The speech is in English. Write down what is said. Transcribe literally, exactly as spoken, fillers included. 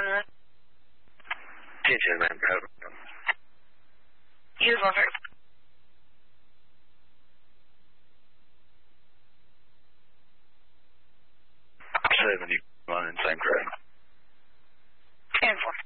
that? Teaching, man. Use one first. Seventy-one, same crowd. And four.